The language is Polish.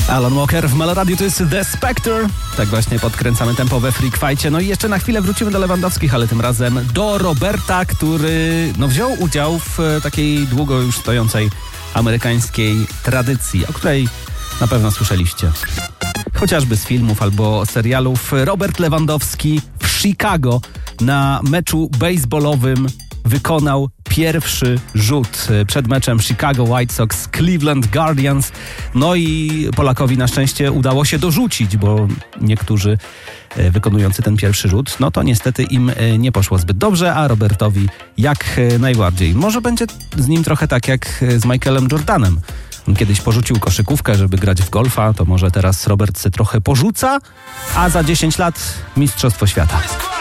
Alan Walker w Meloradiu, to jest The Spectre. Tak właśnie podkręcamy tempo we Freak Fightie. No i jeszcze na chwilę wrócimy do Lewandowskich, ale tym razem do Roberta, który wziął udział w takiej długo już stojącej amerykańskiej tradycji, o której na pewno słyszeliście. Chociażby z filmów albo serialów. Robert Lewandowski w Chicago na meczu baseballowym wykonał pierwszy rzut przed meczem Chicago White Sox Cleveland Guardians. No i Polakowi na szczęście udało się dorzucić, bo niektórzy wykonujący ten pierwszy rzut, no to niestety im nie poszło zbyt dobrze, a Robertowi jak najbardziej. Może będzie z nim trochę tak jak z Michaelem Jordanem. On kiedyś porzucił koszykówkę, żeby grać w golfa, to może teraz Robert se trochę porzuca, a za 10 lat Mistrzostwo Świata.